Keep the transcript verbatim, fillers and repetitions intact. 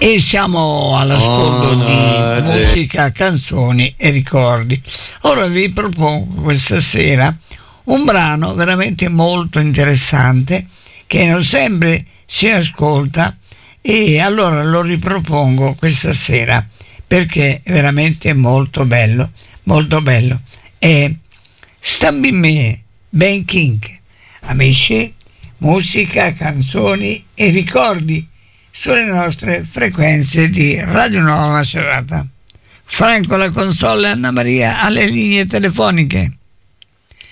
E siamo all'ascolto Oh, no, di musica, canzoni e ricordi. Ora vi propongo questa sera un brano veramente molto interessante che non sempre si ascolta, e allora lo ripropongo questa sera perché è veramente molto bello, molto bello. È Stambi me, Ben King. Amici, musica, canzoni e ricordi sulle nostre frequenze di Radio Nuova Macerata. Franco alla console, Anna Maria alle linee telefoniche.